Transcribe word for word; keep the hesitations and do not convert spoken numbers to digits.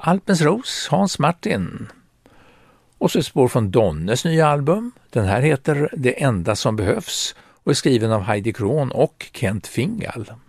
Alpens Ros, Hans Martin. Och så ett spår från Donnes nya album. Den här heter Det enda som behövs och är skriven av Heidi Kron och Kent Fingal.